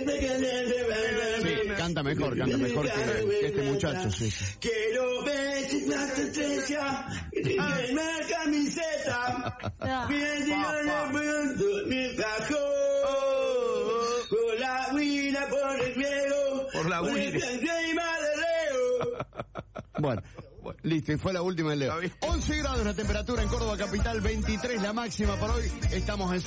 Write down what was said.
Sí, canta mejor que este muchacho, sí. Quiero ver las estrellas en la camiseta. Mi cajón. Con la huina por el riego. Por la huina. Bueno, listo, y fue la última del Leo. 11 grados la temperatura en Córdoba capital, 23 la máxima para hoy. Estamos en